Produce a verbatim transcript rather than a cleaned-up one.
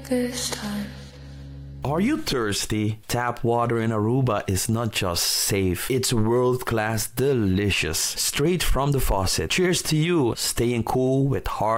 this time. Are you thirsty? Tap water in Aruba is not just safe, it's world-class delicious. Straight from the faucet. Cheers to you, staying cool with hard